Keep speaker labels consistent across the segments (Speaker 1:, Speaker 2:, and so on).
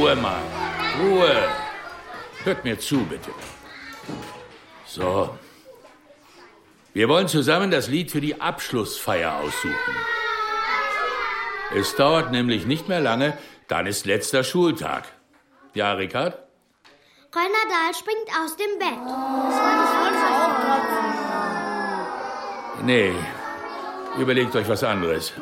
Speaker 1: Ruhe, Mann. Ruhe. Hört mir zu, bitte. So. Wir wollen zusammen das Lied für die Abschlussfeier aussuchen. Es dauert nämlich nicht mehr lange, dann ist letzter Schultag. Ja, Richard?
Speaker 2: Rönner Dahl springt aus dem Bett.
Speaker 1: Nee, überlegt euch was anderes.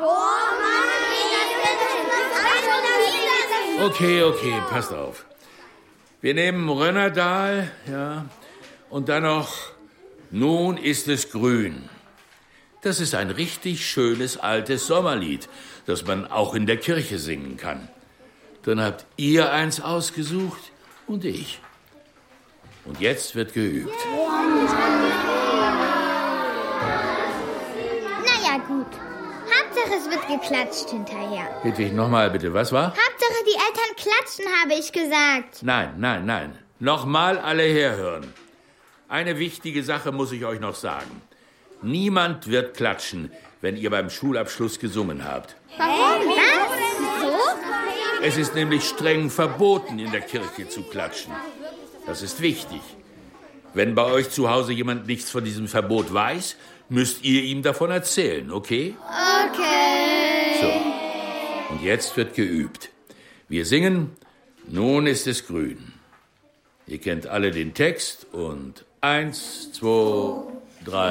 Speaker 1: Okay, passt auf. Wir nehmen Rönnerdahl, ja, und dann noch Nun ist es grün. Das ist ein richtig schönes altes Sommerlied, das man auch in der Kirche singen kann. Dann habt ihr eins ausgesucht und ich. Und jetzt wird geübt.
Speaker 2: Naja, gut. Hauptsache, es wird geklatscht hinterher.
Speaker 1: Hedwig, nochmal bitte, was war?
Speaker 2: Hauptsache, die Eltern klatschen, habe ich gesagt.
Speaker 1: Nein. Nochmal alle herhören. Eine wichtige Sache muss ich euch noch sagen. Niemand wird klatschen, wenn ihr beim Schulabschluss gesungen habt.
Speaker 2: Warum? Was? So?
Speaker 1: Es ist nämlich streng verboten, in der Kirche zu klatschen. Das ist wichtig. Wenn bei euch zu Hause jemand nichts von diesem Verbot weiß, müsst ihr ihm davon erzählen, okay?
Speaker 2: Okay.
Speaker 1: So, und jetzt wird geübt. Wir singen Nun ist es grün. Ihr kennt alle den Text und 1, 2, 3...